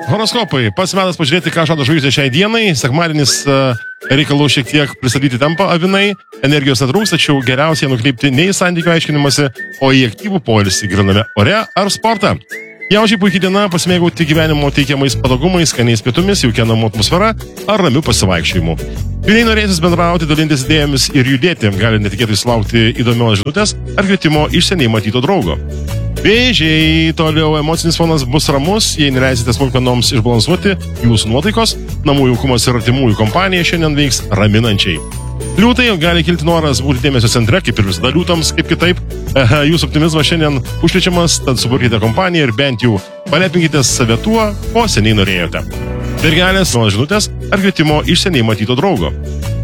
Horoskopai. Pats metas pažiūrėti, ką žada žvaigždė šiai dienai. Sekmadienis reikalų šiek tiek pristabdyti tempą avinai. Energijos netrūks, tačiau geriausiai nukreipti ne į santykių aiškinimąsi, o į aktyvų poilsį gryname ore ar sportą. Jaučiai puikiai diena pasimėgauti gyvenimo teikiamais patogumais, skaniais pietumis, jaukia namų atmosfera ar ramių pasivaikščiojimų. Jei norėsis bendrauti, dalintis idėjomis ir judėti, gali netikėtai sulaukti įdomios žinutės ar kvietimo iš seniai matyto draugo. Vėžiai, toliau emocinis fonas bus ramus, jei neleisite smulkmenoms išbalansuoti jūsų nuotaikos, namų jaukumas ir artimųjų kompanija šiandien veiks raminančiai. Liūtai gali kilti noras būti dėmesio centre, kaip ir visada liūtams, kaip kitaip. Jūsų optimizmas šiandien užkrečiamas, tad suburkite kompaniją ir bent jau palėpinkite save tuo, ko seniai norėjote. Mergelės, žinutės ar kvietimo iš seniai matyto draugo.